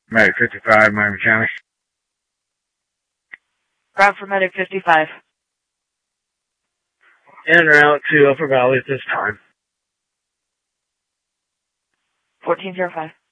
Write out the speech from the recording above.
Medic 55, Miami County. Route for Medic 55. En route to Upper Valley at this time. 1405.